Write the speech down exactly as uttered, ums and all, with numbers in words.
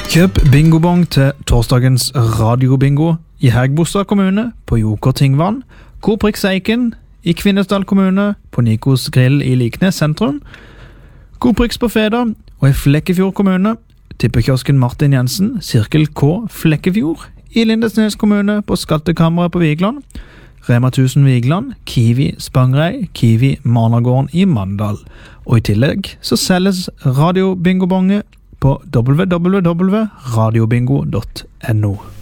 Kjøp bingobong til torsdagens radiobingo i Hægebostad kommune på Joker Tingvann, Koprix Eiken i Kvinesdal kommune på Nikos Grill i Liknes sentrum, Koprix på Feda og i Flekkefjord kommune, tippekiosken Martin Jensen, Sirkel K Flekkefjord i Lindesnes kommune på Skattekammeret på Vigland, Rema tusen Vigland, Kiwi Spangrei, Kiwi Managården i Mandal. Og i tillegg så selges radiobingobonge på w w w punktum radiobingo punktum no.